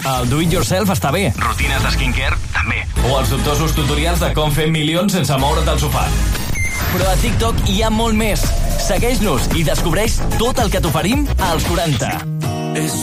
El do-it-yourself està bé. Rutines de skincare, també. O els dubtosos tutorials de com fer milions sense moure't del sofà. Però a TikTok hi ha molt més. Segueix-nos i descobreix tot el que t'oferim als 40. Es